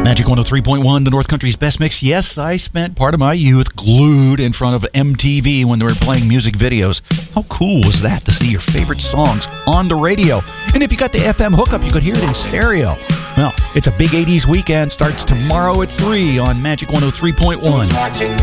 Magic 103.1, the North Country's best mix. Yes, I spent part of my youth glued in front of MTV when they were playing music videos. How cool was that to see your favorite songs on the radio? And if you got the FM hookup, you could hear it in stereo. Well, it's a big 80s weekend. Starts tomorrow at 3 on Magic 103.1.